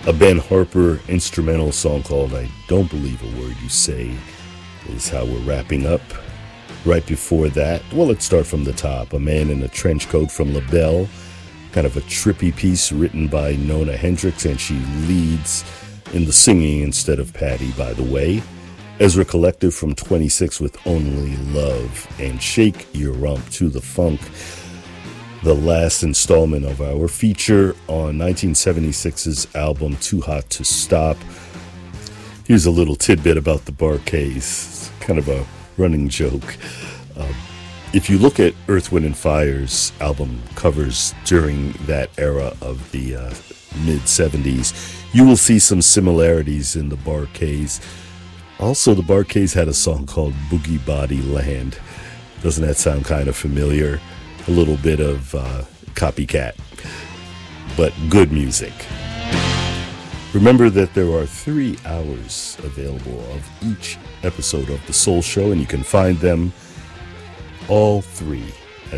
A Ben Harper instrumental song called I Don't Believe a Word You Say is how we're wrapping up. Right before that, well, let's start from the top. A Man in a Trench Coat from LaBelle, kind of a trippy piece written by Nona Hendryx, and she leads in the singing instead of Patty, by the way. Ezra Collective from 26 with Only Love, and Shake Your Rump to the Funk, the last installment of our feature on 1976's album Too Hot to Stop. Here's a little tidbit about the Bar-Kays, kind of a running joke. If you look at Earth, Wind & Fire's album covers during that era of the mid-70s, you will see some similarities in the Bar-Kays. Also, the Bar-Kays had a song called Boogie Body Land. Doesn't that sound kind of familiar? A little bit of copycat, but good music. Remember that there are 3 hours available of each episode of The Soul Show, and you can find them all 3 at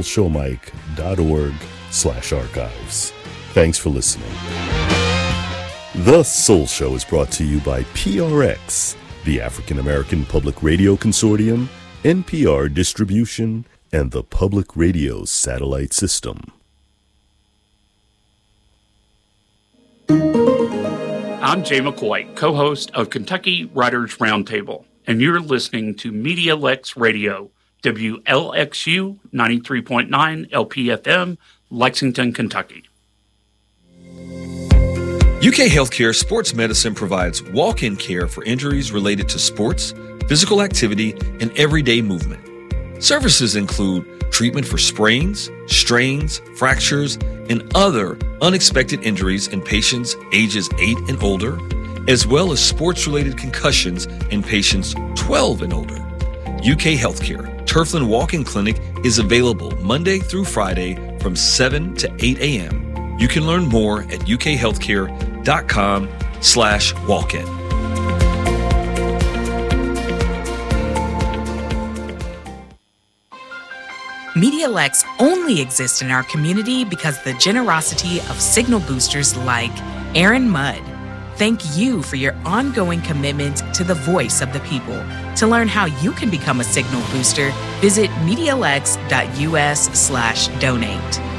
soulshowmike.org/archives. Thanks for listening. The Soul Show is brought to you by PRX, the African American Public Radio Consortium, NPR Distribution, and the Public Radio Satellite System. I'm Jay McCoy, co-host of Kentucky Writers Roundtable, and you're listening to Media Lex Radio, WLXU 93.9 LPFM, Lexington, Kentucky. UK Healthcare Sports Medicine provides walk-in care for injuries related to sports, physical activity, and everyday movement. Services include treatment for sprains, strains, fractures, and other unexpected injuries in patients ages 8 and older, as well as sports-related concussions in patients 12 and older. UK Healthcare Turfland Walk-In Clinic is available Monday through Friday from 7 to 8 a.m. You can learn more at ukhealthcare.com/walk-in. Media Lex only exists in our community because of the generosity of signal boosters like Aaron Mudd. Thank you for your ongoing commitment to the voice of the people. To learn how you can become a signal booster, visit MediaLex.us/donate.